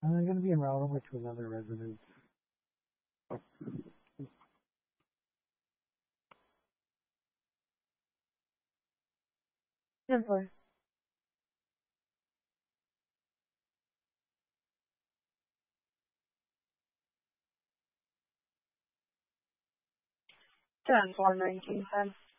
I'm going to be en route over to another residence. 10-4. 10-4, 1910.